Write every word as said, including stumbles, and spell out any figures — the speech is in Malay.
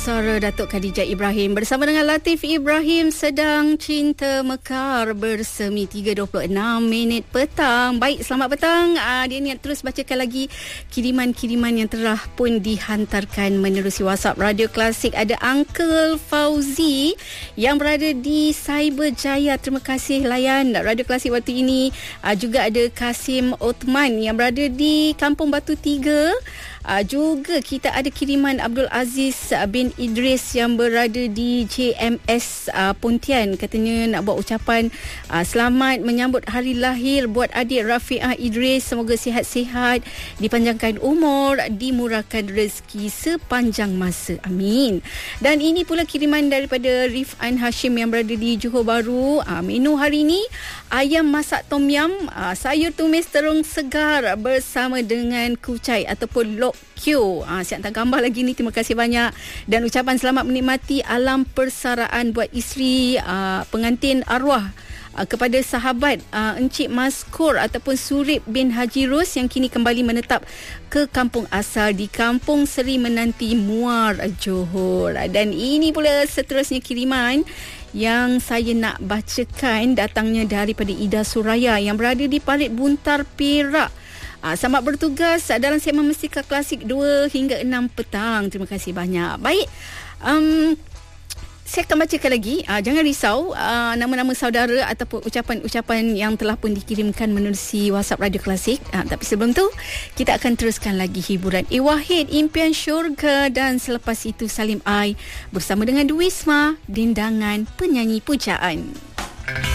Suara Datuk Khadijah Ibrahim bersama dengan Latif Ibrahim sedang cinta mekar bersemi tiga dua puluh enam minit petang. Baik, selamat petang. Uh, dia ni terus bacakan lagi kiriman-kiriman yang telah pun dihantarkan menerusi WhatsApp Radio Klasik. Ada Uncle Fauzi yang berada di Cyberjaya. Terima kasih layan Radio Klasik waktu ini. Uh, juga ada Kasim Othman yang berada di Kampung Batu tiga. Uh, juga kita ada kiriman Abdul Aziz bin Idris yang berada di J M S uh, Pontian. Katanya nak buat ucapan uh, selamat menyambut hari lahir buat adik Rafiah Idris. Semoga sihat-sihat, dipanjangkan umur, dimurahkan rezeki sepanjang masa. Amin. Dan ini pula kiriman daripada Rifan Hashim yang berada di Johor Bahru. Uh, menu hari ini ayam masak tom yum, uh, sayur tumis terung segar bersama dengan kucai ataupun lok Q. Ha, saya hantar gambar lagi ni. Terima kasih banyak. Dan ucapan selamat menikmati alam persaraan buat isteri uh, pengantin arwah uh, kepada sahabat uh, Encik Maskur ataupun Surip bin Haji Ros yang kini kembali menetap ke kampung asal di Kampung Seri Menanti, Muar, Johor. Dan ini pula seterusnya kiriman yang saya nak bacakan, datangnya daripada Ida Suraya yang berada di Parit Buntar, Perak. Ah, selamat bertugas dalam segmen Mestika Klasik dua hingga enam petang. Terima kasih banyak. Baik, um, saya akan bacakan lagi. Ah, jangan risau, ah, nama-nama saudara ataupun ucapan-ucapan yang telah pun dikirimkan menerusi WhatsApp Radio Klasik. Ah, tapi sebelum tu, kita akan teruskan lagi hiburan E. Wahid, Impian Syurga, dan selepas itu Salim Ai bersama dengan Dwi Isma, Dendangan Penyanyi Pujaan.